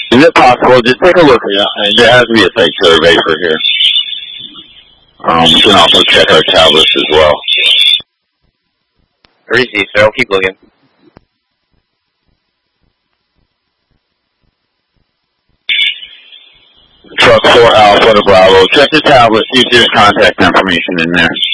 Is it possible? Just take a look at it. There has to be a site survey for here. We can also check our tablets as well. Receive, sir. I'll keep looking. Truck 4 Alpha to Bravo. Check the tablet, see if there's contact information in there.